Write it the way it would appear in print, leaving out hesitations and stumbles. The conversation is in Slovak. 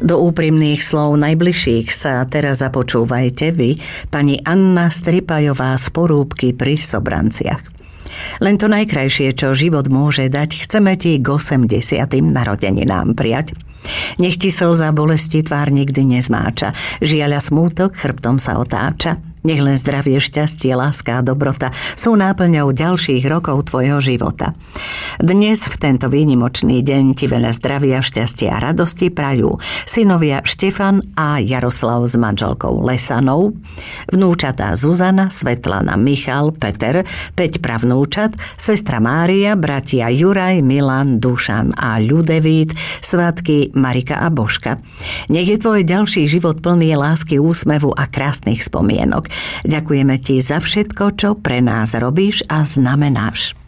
Do úprimných slov najbližších sa teraz započúvajte vy, pani Anna Stripajová z Porúbky pri Sobranciach. Len to najkrajšie, čo život môže dať, chceme ti k 80. narodeninám prijať. Nech ti slza bolesti tvár nikdy nezmáča, žiaľ a smútok chrbtom sa otáča. Nech len zdravie, šťastie, láska a dobrota sú náplňou ďalších rokov tvojho života. Dnes v tento výnimočný deň ti veľa zdravia, šťastia a radosti prajú synovia Štefan a Jaroslav s manželkou Lesanou, vnúčatá Zuzana, Svetlana, Michal, Peter, 5 pravnúčat, sestra Mária, bratia Juraj, Milan, Dušan a Ľudevít, svatky Marika a Božka. Nech je tvoj ďalší život plný lásky, úsmevu a krásnych spomienok. Ďakujeme ti za všetko, čo pre nás robíš a znamenáš.